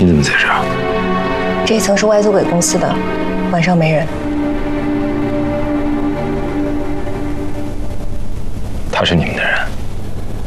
你怎么在这儿？ 这一层是外租给公司的，晚上没人。 他是你们的人？